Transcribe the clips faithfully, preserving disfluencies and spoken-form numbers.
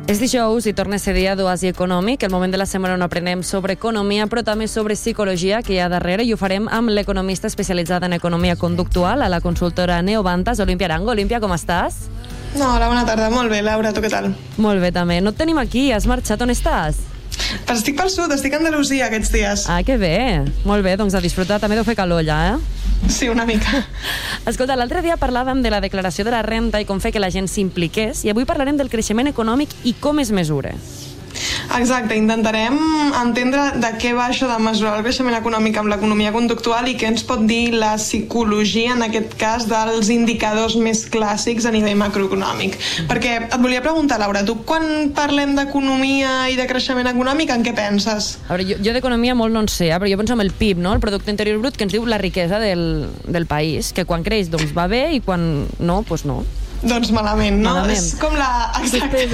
És dijous i torna a ser dia d'Oasi Econòmic, el moment de la setmana on aprenem sobre economia, però també sobre psicologia que hi ha darrere, i ho farem amb l'economista especialitzada en economia conductual a la consultora Neobantas, Olímpia Arango. Olímpia, com estàs? No, hola, bona tarda. Molt bé, Laura, tu què tal? Molt bé, també. No et tenim aquí, has marxat, on estàs? Però estic pel sud, estic a Andalusia aquests dies. Ah, que bé. Molt bé, doncs a disfrutar. També deu fer calor allà, eh? Sí, una mica. Escolta, l'altre dia parlàvem de la declaració de la renta i com fer que la gent s'impliqués, i avui parlarem del creixement econòmic i com es mesura. Exacte, intentarem entendre de què va això de mesurar el creixement econòmic amb l'economia conductual i què ens pot dir la psicologia, en aquest cas, dels indicadors més clàssics a nivell macroeconòmic. Perquè et volia preguntar, Laura, tu quan parlem d'economia i de creixement econòmic, en què penses? A veure, jo, jo d'economia molt no en sé, eh? Però jo penso en el P I B, no? El Producte Interior Brut, que ens diu la riquesa del, del país, que quan creix doncs va bé i quan no, doncs no. Doncs malament, no? Malament. És com la... Exacte.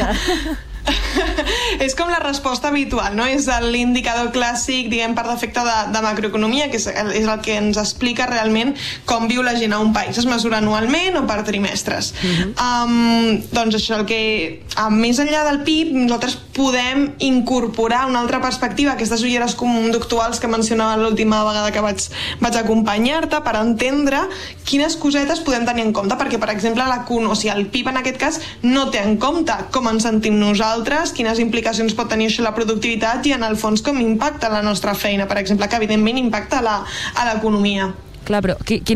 És com la resposta habitual, no? És l'indicador clàssic, diguem, per defecte de, de macroeconomia, que és, és el que ens explica realment com viu la gent a un país. Es mesura anualment o per trimestres. Uh-huh. um, doncs això, el que um, més enllà del P I B, nosaltres podem incorporar una altra perspectiva, aquestes ulleres conductuals que mencionava l'última vegada que vaig, vaig acompanyar-te, per entendre quines cosetes podem tenir en compte, perquè, per exemple, la, o sigui, el P I B en aquest cas no té en compte com ens sentim nosaltres, quines implicacions pot tenir això a la productivitat i, en el fons, com impacta la nostra feina, per exemple, que evidentment impacta a l'economia. Clar, però qui, qui